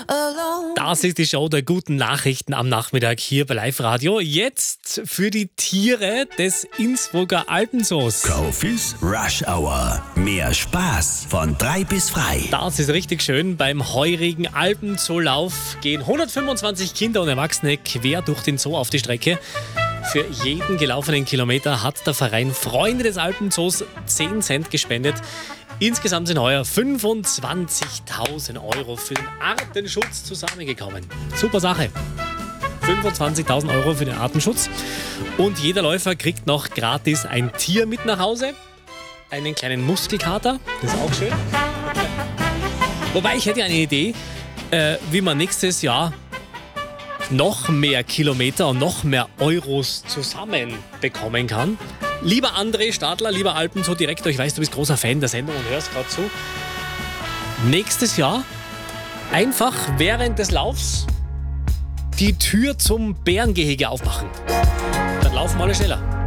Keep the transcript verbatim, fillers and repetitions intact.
Das ist die Show der guten Nachrichten am Nachmittag hier bei Live Radio. Jetzt für die Tiere des Innsbrucker Alpenzoos. Kofis Rush Hour. Mehr Spaß von drei bis frei. Das ist richtig schön. Beim heurigen Alpenzoolauf gehen hundertfünfundzwanzig Kinder und Erwachsene quer durch den Zoo auf die Strecke. Für jeden gelaufenen Kilometer hat der Verein Freunde des Alpenzoos zehn Cent gespendet. Insgesamt sind heuer fünfundzwanzigtausend Euro für den Artenschutz zusammengekommen. Super Sache. fünfundzwanzigtausend Euro für den Artenschutz. Und jeder Läufer kriegt noch gratis ein Tier mit nach Hause. Einen kleinen Muskelkater. Das ist auch schön. Wobei, ich hätte eine Idee, äh, wie man nächstes Jahr noch mehr Kilometer und noch mehr Euros zusammenbekommen kann. Lieber André Stadler, lieber Alpenzoo-Direktor, ich weiß, du bist großer Fan der Sendung und hörst gerade zu. Nächstes Jahr einfach während des Laufs die Tür zum Bärengehege aufmachen. Dann laufen alle schneller.